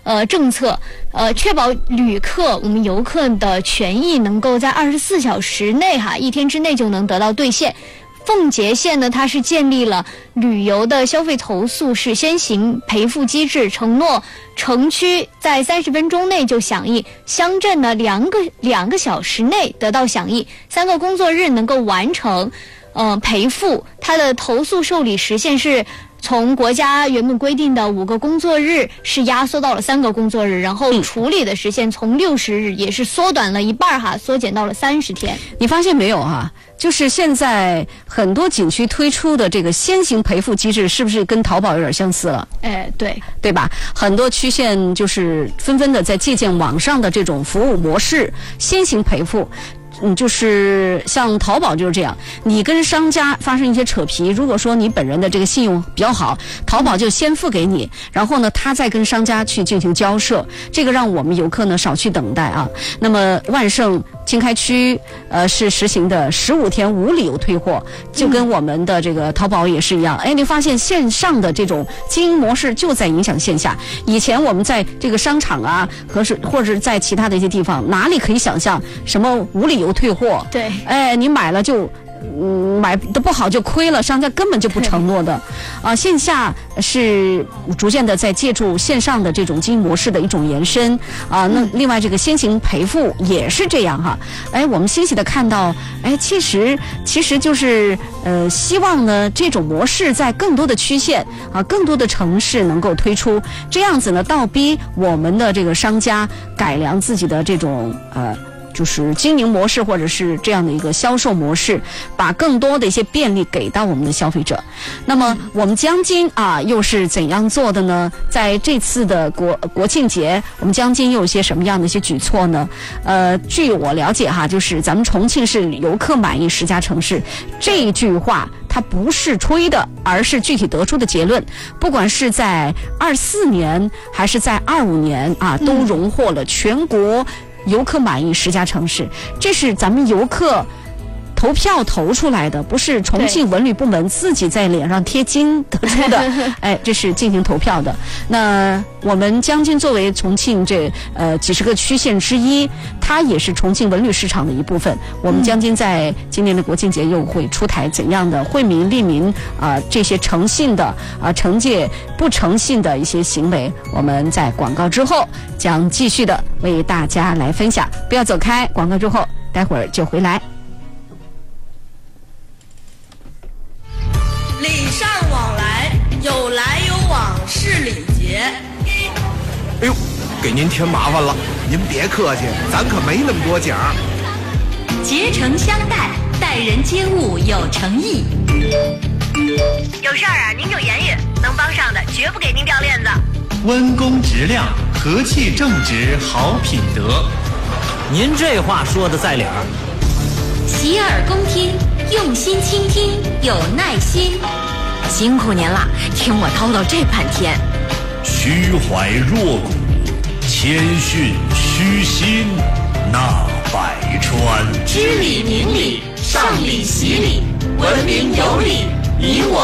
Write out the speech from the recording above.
政策，确保旅客我们游客的权益能够在24小时内一天之内就能得到兑现。奉节县呢，它是建立了旅游的消费投诉是先行赔付机制，承诺城区在30分钟内就响应，乡镇呢两个小时内得到响应，3个工作日能够完成赔付。它的投诉受理时限是从国家原本规定的5个工作日是压缩到了3个工作日，然后处理的时限从60日也是缩短了一半缩减到了30天。 你发现没有就是现在很多景区推出的这个先行赔付机制，是不是跟淘宝有点相似了？对吧？很多区县就是纷纷的在借鉴网上的这种服务模式，先行赔付。就是像淘宝就是这样，你跟商家发生一些扯皮，如果说你本人的这个信用比较好，淘宝就先付给你，然后呢他再跟商家去进行交涉，这个让我们游客呢少去等待那么万盛经开区是实行的15天无理由退货，就跟我们的这个淘宝也是一样。你发现线上的这种经营模式就在影响线下。以前我们在这个商场或者在其他的一些地方，哪里可以想象什么无理由退货？ 对， 你买了就买的不好就亏了，商家根本就不承诺的线下是逐渐的在借助线上的这种经营模式的一种延伸那另外这个先行赔付也是这样我们欣喜的看到其实就是希望呢这种模式在更多的区县更多的城市能够推出，这样子呢倒逼我们的这个商家改良自己的这种就是经营模式或者是这样的一个销售模式，把更多的一些便利给到我们的消费者。那么我们江津又是怎样做的呢？在这次的国庆节，我们江津又有些什么样的一些举措呢？据我了解就是咱们重庆是游客满意10佳城市，这一句话它不是吹的，而是具体得出的结论。不管是在24年还是在25年都荣获了全国游客满意10佳城市，这是咱们游客投票投出来的，不是重庆文旅部门自己在脸上贴金得出的这是进行投票的。那我们江津作为重庆这几十个区县之一，它也是重庆文旅市场的一部分。我们江津在今年的国庆节又会出台怎样的惠民利民这些诚信的惩戒不诚信的一些行为，我们在广告之后将继续的为大家来分享。不要走开，广告之后待会儿就回来。 礼尚往来，有来有往是礼节。 哎呦，给您添麻烦了，您别客气，咱可没那么多奖。 竭诚相待，待人接物有诚意。 有事儿您就言语，能帮上的绝不给您掉链子。 温公直量，和气正直，好品德。 您这话说的在理儿。 洗耳恭听，用心倾听，有耐心。 辛苦您了，听我叨叨这半天。 虚怀若谷，谦逊虚心，纳百川。 知礼明礼，上礼习礼，文明有礼，你我